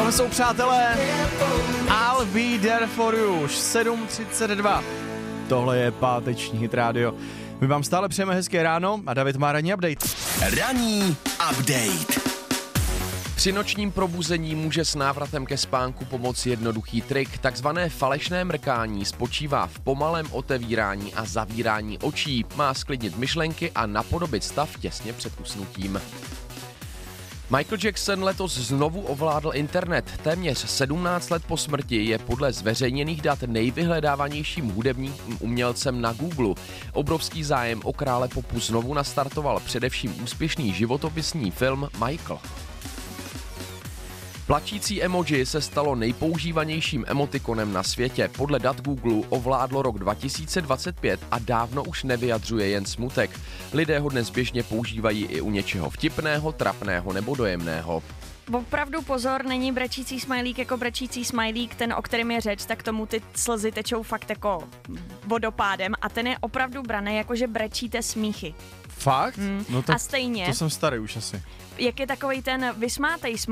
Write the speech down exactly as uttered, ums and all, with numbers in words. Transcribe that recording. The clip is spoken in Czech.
Tohle jsou přátelé. I'll be there for you. Už sedm třicet dva. Tohle je páteční Hit Radio. My vám stále přejeme hezké ráno a David má ranní update. Ranní update. Při nočním probuzení může s návratem ke spánku pomoci jednoduchý trik. Takzvané falešné mrkání spočívá v pomalém otevírání a zavírání očí. Má sklidnit myšlenky a napodobit stav těsně před usnutím. Michael Jackson letos znovu ovládl internet. Téměř sedmnáct let po smrti je podle zveřejněných dat nejvyhledávanějším hudebním umělcem na Google. Obrovský zájem o krále popu znovu nastartoval především úspěšný životopisný film Michael. Plačící emoji se stalo nejpoužívanějším emotikonem na světě. Podle dat Google ovládlo rok dva tisíce dvacet pět a dávno už nevyjadřuje jen smutek. Lidé ho dnes běžně používají i u něčeho vtipného, trapného nebo dojemného. Opravdu pozor, není brečící smajlík jako brečící smajlík, ten, o kterém je řeč, tak tomu ty slzy tečou fakt jako vodopádem a ten je opravdu braný jako, že brečíte smíchy. Fakt? Hmm. No tak a stejně, to jsem starý už asi. jak je takovej ten vysmátej